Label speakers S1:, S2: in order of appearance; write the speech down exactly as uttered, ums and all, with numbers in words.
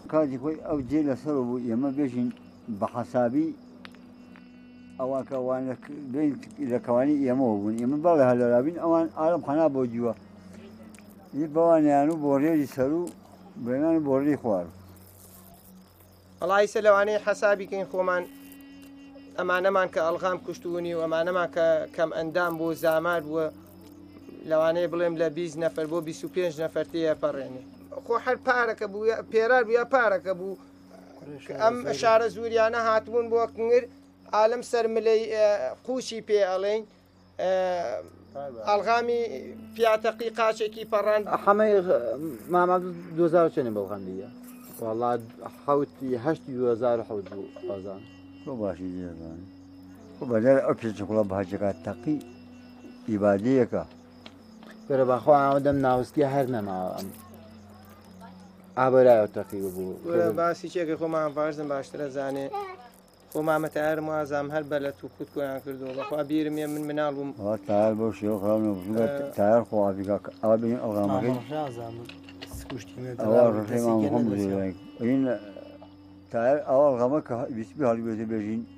S1: کاتی خۆی ئەو جێ لەسەر بوو ئێمە بێژین بە حەسابی ئەوان کەوان لە کەوانی ئێمەوە بوون ئێمە باڵێ هەلەرابین ئەوان ئارەم خەنا بۆ جووە بەوانیان و بۆ ڕێری سەر و بێنان بۆ ڕێی خوار
S2: وەڵی سە لەوانەیە حەسابیکەین خۆمان ئەمانەمان کە ئەڵغام کوشتبوونی و ئەمانەمان کە کەم ئەندام بوو زامار بووە لەوانەیە بڵێم لە بیست نەفەر بۆ بیست و پێنج نەفەر تێیە پەڕێنێ خۆ هەر پارەکە بوو پێرار بوو یا پارەکە بوو ئەم شارە زوریانە هاتبوون بۆ کنگر عالم سەرملەی قوشی پێ ئەڵێن ئەڵغامی پیاتەقی قاچێکی پەڕان
S3: هەمەی ماما دو هەزار و چەندی بەڵغام دیە وەڵا حەوتی هەشتی دو هەزار و حەوت بوو بازان
S1: تۆ باشی دێزانێ خۆ بەدەر ئەو پێچ کوڵە بەهاجەکە تەقی ئیبادەیەکە
S3: بەرە بەخوا ئەوە دەم ناوسکی هەر نەماوە ئەم ئابرایەوە تەقی بوو
S2: باسی چێکی خۆمان باشدم باشترە زانێ خۆ مامەتە هەر وازام هەر بە لە تو کووت کۆیان کردەوە بەخوا بیرم ێ من مناڵ بووم
S1: تار بۆ شێوە خراونە تار خۆ ئەوە بین ئەڵغامەکەی ئەوە ڕێمان هەم این تار ئەوە ئەڵغامە کە ویسبی هەڵی بێتە بێژین